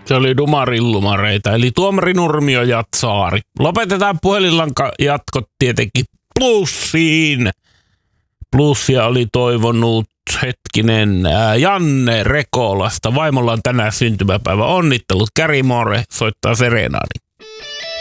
Se oli Dumarillumareita, eli Tuomari Nurmio ja Tsaari. Lopetetaan puhelinlanka jatkot tietenkin plussiin. Plussia oli toivonut Janne Rekolasta. Vaimolla on tänään syntymäpäivä. Onnittelut. Carrie Moore soittaa Serenaani.